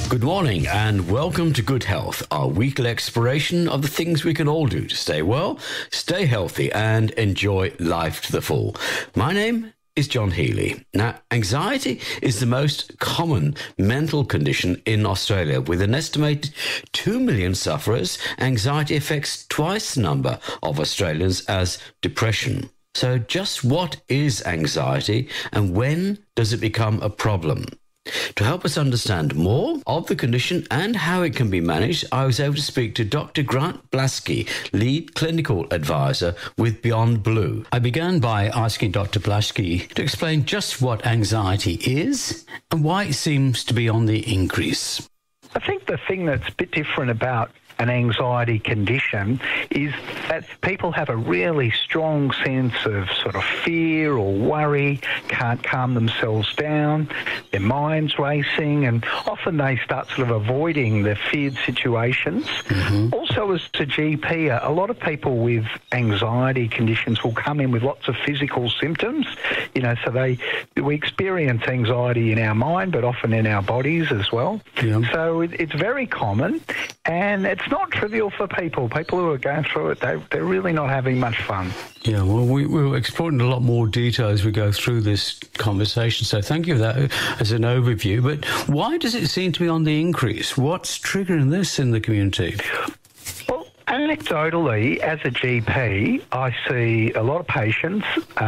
Good morning and welcome to Good Health, our weekly exploration of the things we can all do to stay well, stay healthy and enjoy life to the full. My name is John Healy. Now, anxiety is the most common mental condition in Australia. With an estimated 2 million sufferers, anxiety affects twice the number of Australians as depression. So just what is anxiety and when does it become a problem? To help us understand more of the condition and how it can be managed, I was able to speak to Dr. Grant Blasky, lead clinical advisor with Beyond Blue. I began by asking Dr. Blasky to explain just what anxiety is and why it seems to be on the increase. I think the thing that's a bit different about an anxiety condition is that people have a really strong sense of sort of fear or worry, can't calm themselves down, their mind's racing, and often they start sort of avoiding the feared situations. Also, as a GP, a lot of people with anxiety conditions will come in with lots of physical symptoms, so we experience anxiety in our mind, but often in our bodies as well. So it's very common, and it's not trivial for people. People who are going through it, they're really not having much fun. Yeah, well, we'll explore in a lot more detail as we go through this conversation. So thank you for that as an overview. But why does it seem to be on the increase? What's triggering this in the community? Well, anecdotally, as a GP, I see a lot of patients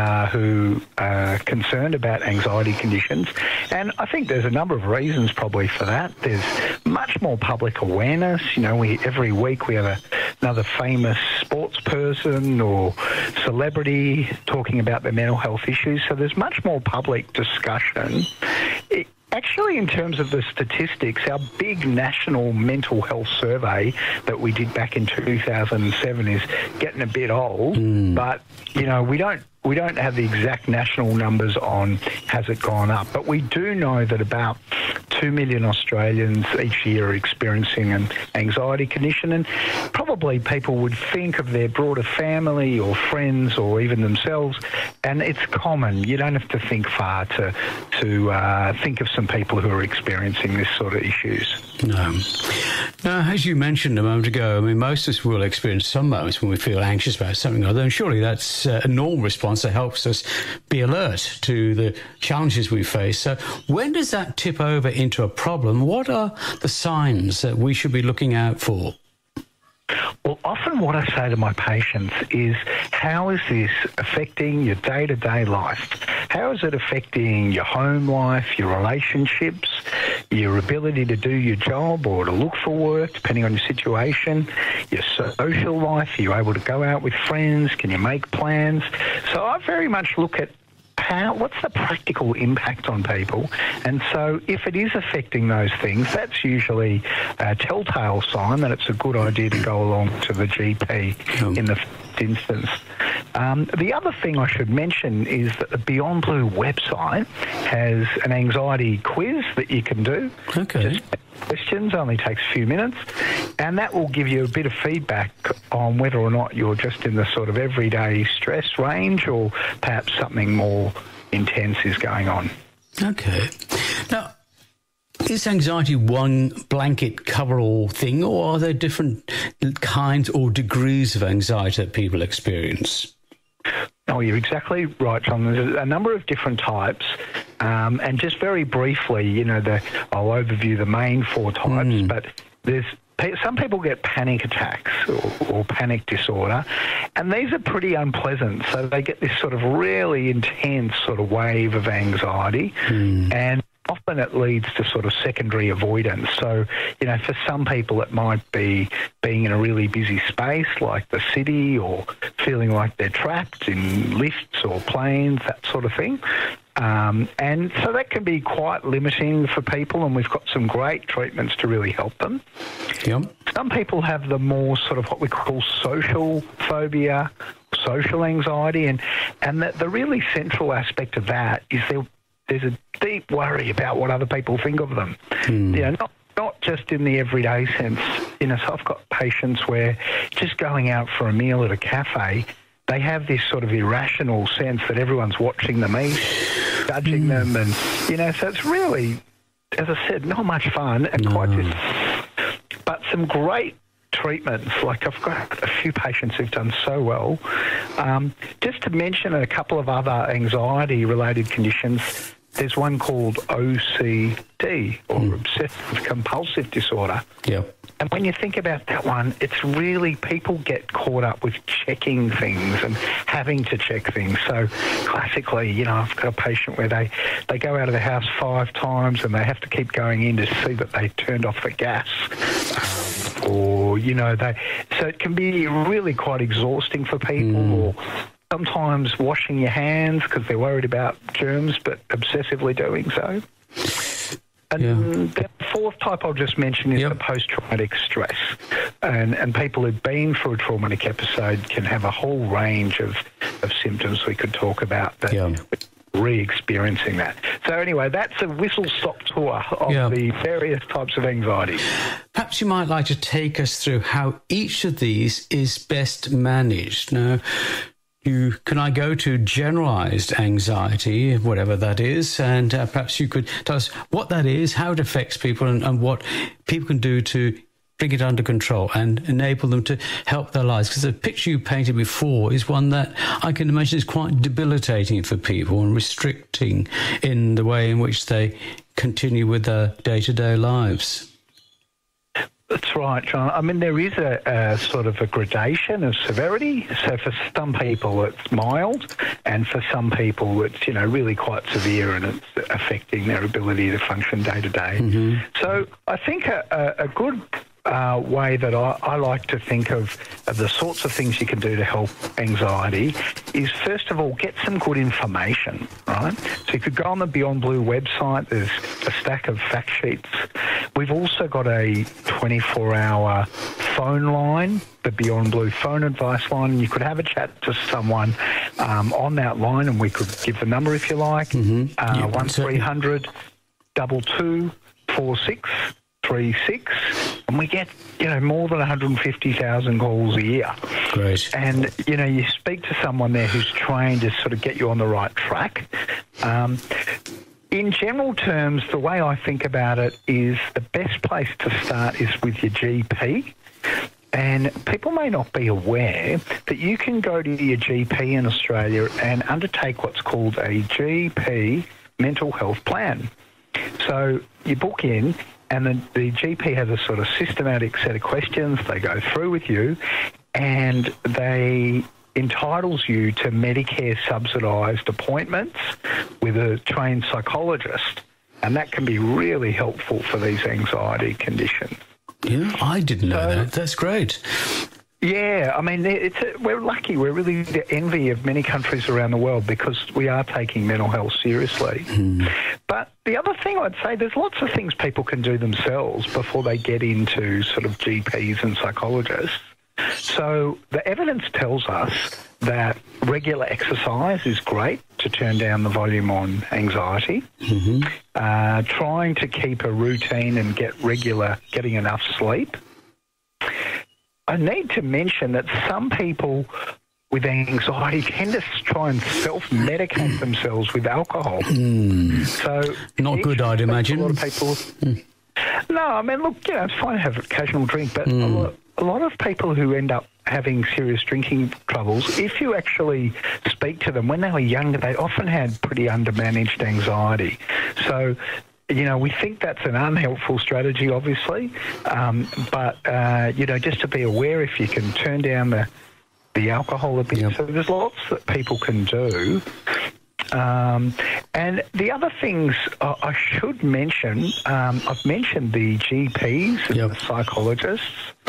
who are concerned about anxiety conditions, and I think there's a number of reasons probably for that. There's much more public awareness. Every week we have another famous sports person or celebrity talking about their mental health issues, so there's much more public discussion. Actually, in terms of the statistics, our big national mental health survey that we did back in 2007 is getting a bit old, but, we don't have the exact national numbers on has it gone up, but we do know that about 2 million Australians each year are experiencing an anxiety condition, and probably people would think of their broader family or friends or even themselves, and it's common. You don't have to think far to think of some people who are experiencing this sort of issues. No. Now, as you mentioned a moment ago, most of us will experience some moments when we feel anxious about something or other, and surely that's a normal response that helps us be alert to the challenges we face. So when does that tip over into a problem? What are the signs that we should be looking out for? Well, often what I say to my patients is, how is this affecting your day-to-day life? How is it affecting your home life, your relationships, your ability to do your job or to look for work, depending on your situation, your social life? Are you able to go out with friends? Can you make plans? So I very much look at what's the practical impact on people? And so if it is affecting those things, that's usually a telltale sign that it's a good idea to go along to the GP in the first instance. The other thing I should mention is that the Beyond Blue website has an anxiety quiz that you can do. Okay. Just questions, only takes a few minutes, and that will give you a bit of feedback on whether or not you're just in the sort of everyday stress range or perhaps something more intense is going on. Okay. Now, is anxiety one blanket cover-all thing, or are there different kinds or degrees of anxiety that people experience? Oh, you're exactly right, John. There's a number of different types. And just very briefly, I'll overview the main four types, but some people get panic attacks or panic disorder, and these are pretty unpleasant. So they get this sort of really intense sort of wave of anxiety, and often it leads to sort of secondary avoidance. So, for some people it might be being in a really busy space like the city, or feeling like they're trapped in lifts or planes, that sort of thing. And so that can be quite limiting for people, and we've got some great treatments to really help them. Yep. Some people have the more sort of what we call social phobia, social anxiety, and the really central aspect of that is there's a deep worry about what other people think of them. Not just in the everyday sense. So I've got patients where just going out for a meal at a cafe, they have this sort of irrational sense that everyone's watching them eat, judging them, and so it's really as I said, not much fun and but some great treatments. Like I've got a few patients who've done so well. Just to mention a couple of other anxiety-related conditions, there's one called OCD, or obsessive compulsive disorder. Yeah. And when you think about that one, it's really, people get caught up with checking things and having to check things. So classically, you know, I've got a patient where they go out of the house 5 times and they have to keep going in to see that they turned off the gas. Or, you know, so it can be really quite exhausting for people, or sometimes washing your hands because they're worried about germs but obsessively doing so. And the fourth type I'll just mention is the post-traumatic stress. And people who've been through a traumatic episode can have a whole range of symptoms we could talk about that re-experiencing that. So anyway, that's a whistle-stop tour of the various types of anxiety. Perhaps you might like to take us through how each of these is best managed. Now, can I go to generalized anxiety, whatever that is, and perhaps you could tell us what that is, how it affects people, and what people can do to bring it under control and enable them to help their lives. Because the picture you painted before is one that I can imagine is quite debilitating for people and restricting in the way in which they continue with their day-to-day lives. That's right, John. I mean, there is a sort of a gradation of severity. So for some people it's mild, and for some people it's, you know, really quite severe, and it's affecting their ability to function day to day. So I think a good way that I like to think of the sorts of things you can do to help anxiety is, first of all, get some good information, right? So you could go on the Beyond Blue website. There's a stack of fact sheets. We've also got a 24-hour phone line, the Beyond Blue phone advice line. You could have a chat to someone on that line, and we could give the number if you like, 1300 22 46 36, and we get, you know, more than 150,000 calls a year. Great. And, you know, you speak to someone there who's trained to sort of get you on the right track. In general terms, the way I think about it is the best place to start is with your GP. And people may not be aware that you can go to your GP in Australia and undertake what's called a GP mental health plan. So you book in, and the GP has a sort of systematic set of questions they go through with you, and they entitles you to Medicare subsidised appointments with a trained psychologist. And that can be really helpful for these anxiety conditions. Yeah, I didn't know that. That's great. Yeah, I mean, we're lucky. We're really the envy of many countries around the world because we are taking mental health seriously. But the other thing I'd say, there's lots of things people can do themselves before they get into sort of GPs and psychologists. So the evidence tells us that regular exercise is great to turn down the volume on anxiety. Trying to keep a routine and getting enough sleep. I need to mention that some people with anxiety tend to try and self-medicate themselves with alcohol. So not good, I'd imagine. A lot of people. No, I mean, look, you know, it's fine to have an occasional drink, but a lot of people who end up having serious drinking troubles, if you actually speak to them, when they were younger, they often had pretty undermanaged anxiety. So, you know, we think that's an unhelpful strategy, obviously, but, you know, just to be aware if you can turn down the alcohol a bit. So there's lots that people can do. And the other things I should mention, I've mentioned the GPs and the psychologists.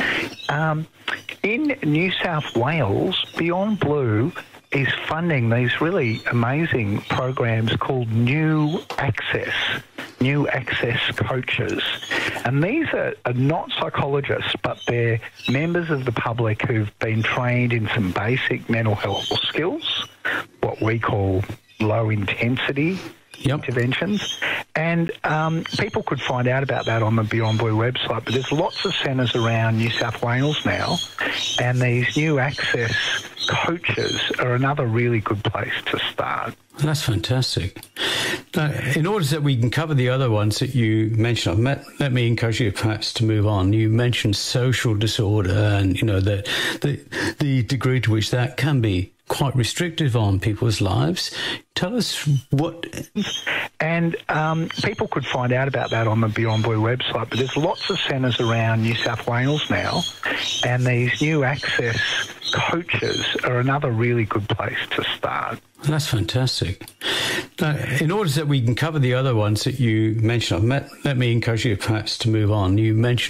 In New South Wales, Beyond Blue is funding these really amazing programs called New Access coaches. And these are not psychologists, but they're members of the public who've been trained in some basic mental health skills, what we call low-intensity interventions. And people could find out about that on the Beyond Blue website, but there's lots of centres around New South Wales now, and these New Access coaches are another really good place to start. That's fantastic. In order that we can cover the other ones that you mentioned, let me encourage you perhaps to move on. You mentioned social disorder and, the degree to which that can be quite restrictive on people's lives. Tell us what... And people could find out about that on the Beyond Blue website, but there's lots of centres around New South Wales now, and these new access coaches are another really good place to start. That's fantastic. In order that we can cover the other ones that you mentioned, let me encourage you perhaps to move on. You mentioned